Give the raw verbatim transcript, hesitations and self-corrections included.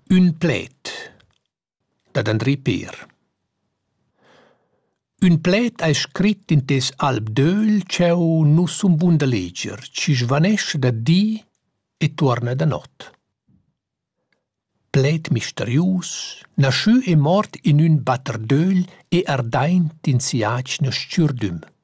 Un plet, dad André Per. Un plet hai scrit in tes alb d'öl cheu nu sun bun da leger, ci svanesce da di e tuorna da not. Plet misterius, nasciù e mort in un batter d'öl e ardaint in siaig nus sciurdüm.